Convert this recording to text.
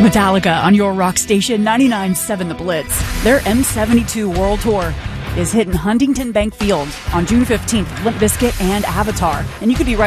Metallica on your rock station 99.7 The Blitz. Their M72 World Tour is hitting Huntington Bank Field on June 15th, Limp Bizkit and Avatar. And you could be right